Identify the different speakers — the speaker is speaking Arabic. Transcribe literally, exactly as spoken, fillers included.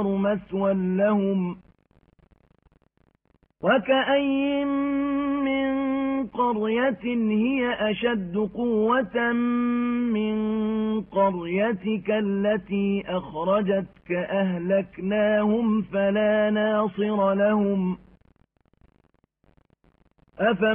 Speaker 1: مثوى لهم وكأين من قرية هي أشد قوة من قريتك التي أخرجتك أهلكناهم فلا ناصر لهم. أفمن